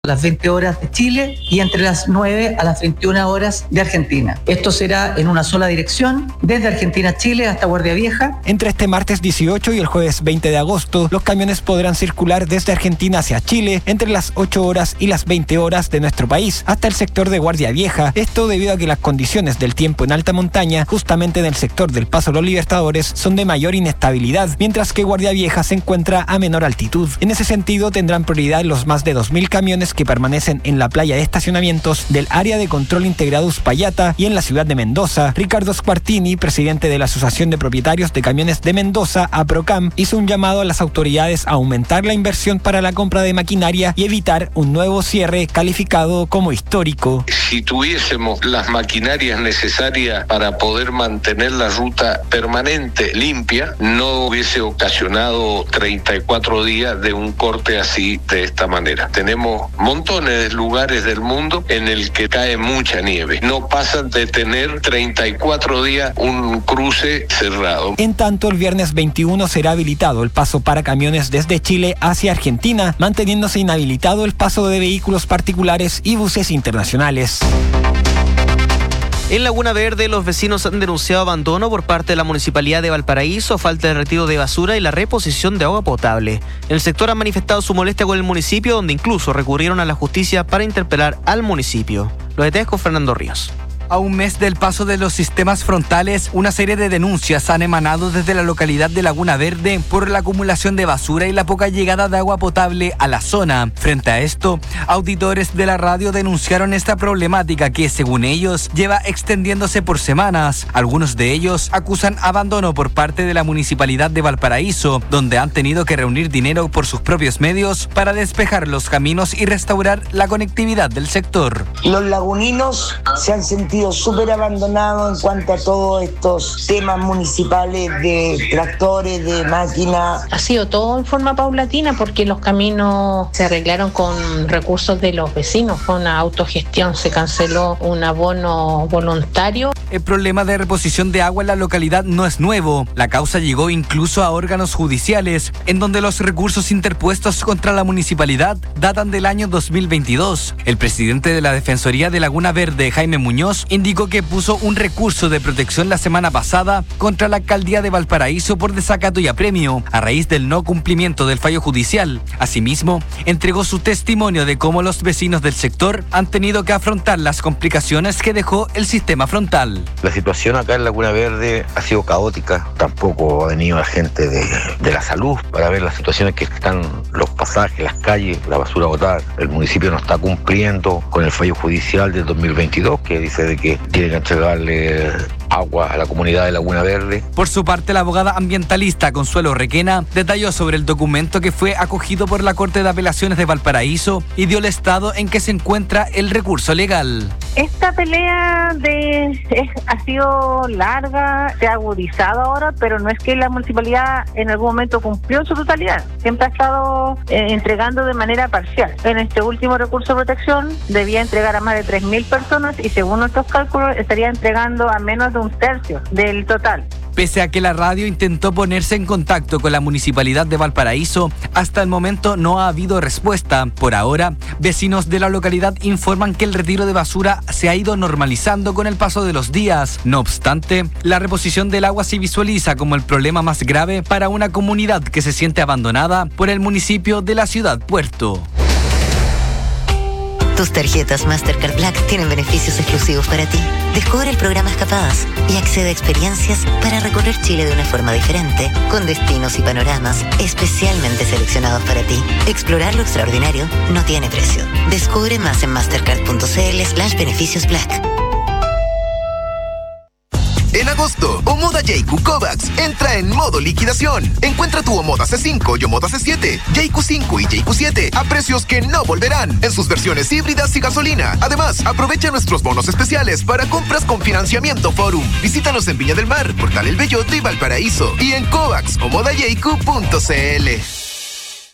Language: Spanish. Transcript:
las 20 horas de Chile y entre las 9 a las 21 horas de Argentina. Esto será en una sola dirección, desde Argentina a Chile hasta Guardia Vieja. Entre este martes 18 y el jueves 20 de agosto, los camiones podrán circular desde Argentina hacia Chile entre las 8 horas y las 20 horas de nuestro país hasta el sector de Guardia Vieja. Esto debido a que las condiciones del tiempo en alta montaña, justamente en el sector del Paso Los Libertadores, son de mayor inestabilidad, mientras que Guardia Vieja se encuentra a menor altitud. En ese sentido, tendrán prioridad los más de 2.000 camiones que permanecen en la playa de estacionamientos del área de control integrado Uspallata y en la ciudad de Mendoza. Ricardo Squartini, presidente de la Asociación de Propietarios de Camiones de Mendoza, APROCAM, hizo un llamado a las autoridades a aumentar la inversión para la compra de maquinaria y evitar un nuevo cierre calificado como histórico. Si tuviésemos las maquinarias necesarias para poder mantener la ruta permanente limpia, no hubiese ocasionado 34 días de un corte así de esta manera. Tenemos montones de lugares del mundo en el que cae mucha nieve. No pasan de tener 34 días un cruce cerrado. En tanto, el viernes 21 será habilitado el paso para camiones desde Chile hacia Argentina, manteniéndose inhabilitado el paso de vehículos particulares y buses internacionales. En Laguna Verde, los vecinos han denunciado abandono por parte de la Municipalidad de Valparaíso, falta de retiro de basura y la reposición de agua potable. El sector ha manifestado su molestia con el municipio, donde incluso recurrieron a la justicia para interpelar al municipio. Los detalles con Fernando Ríos. A un mes del paso de los sistemas frontales, una serie de denuncias han emanado desde la localidad de Laguna Verde por la acumulación de basura y la poca llegada de agua potable a la zona. Frente a esto, auditores de la radio denunciaron esta problemática que, según ellos, lleva extendiéndose por semanas. Algunos de ellos acusan abandono por parte de la Municipalidad de Valparaíso, donde han tenido que reunir dinero por sus propios medios para despejar los caminos y restaurar la conectividad del sector. Los laguninos se han sentido súper abandonado en cuanto a todos estos temas municipales de tractores, de máquinas. Ha sido todo en forma paulatina porque los caminos se arreglaron con recursos de los vecinos, con una autogestión, se canceló un abono voluntario. El problema de reposición de agua en la localidad no es nuevo. La causa llegó incluso a órganos judiciales, en donde los recursos interpuestos contra la municipalidad datan del año 2022. El presidente de la Defensoría de Laguna Verde, Jaime Muñoz, indicó que puso un recurso de protección la semana pasada contra la alcaldía de Valparaíso por desacato y apremio, a raíz del no cumplimiento del fallo judicial. Asimismo, entregó su testimonio de cómo los vecinos del sector han tenido que afrontar las complicaciones que dejó el sistema frontal. La situación acá en Laguna Verde ha sido caótica. Tampoco ha venido la gente de la salud para ver las situaciones que están, los pasajes, las calles, la basura botada. El municipio no está cumpliendo con el fallo judicial del 2022 que dice de que tiene que entregarle agua a la comunidad de Laguna Verde. Por su parte, la abogada ambientalista Consuelo Requena detalló sobre el documento que fue acogido por la Corte de Apelaciones de Valparaíso y dio el estado en que se encuentra el recurso legal. Esta pelea ha sido larga, se ha agudizado ahora, pero no es que la municipalidad en algún momento cumplió en su totalidad. Siempre ha estado entregando de manera parcial. En este último recurso de protección debía entregar a más de 3.000 personas y según nuestros cálculos estaría entregando a menos de un tercio del total. Pese a que la radio intentó ponerse en contacto con la Municipalidad de Valparaíso, hasta el momento no ha habido respuesta. Por ahora, vecinos de la localidad informan que el retiro de basura se ha ido normalizando con el paso de los días. No obstante, la reposición del agua se visualiza como el problema más grave para una comunidad que se siente abandonada por el municipio de la ciudad Puerto. Tus tarjetas Mastercard Black tienen beneficios exclusivos para ti. Descubre el programa Escapadas y accede a experiencias para recorrer Chile de una forma diferente, con destinos y panoramas especialmente seleccionados para ti. Explorar lo extraordinario no tiene precio. Descubre más en mastercard.cl/beneficios Black. En agosto, Omoda Jayco Kovacs entra en modo liquidación. Encuentra tu Omoda C5 y Omoda C7, Jayco 5 y Jayco 7 a precios que no volverán en sus versiones híbridas y gasolina. Además, aprovecha nuestros bonos especiales para compras con financiamiento Forum. Visítanos en Viña del Mar, Portal El Belloto y Valparaíso y en covacsomodajayco.cl.